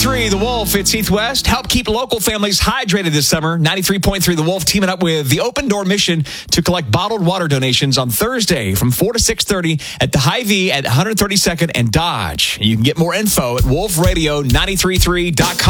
93.3 The Wolf, it's Heath West. Help keep local families hydrated this summer. 93.3 The Wolf teaming up with the Open Door Mission to collect bottled water donations on Thursday from 4 to 6:30 at the Hy-Vee at 132nd and Dodge. You can get more info at wolfradio933.com.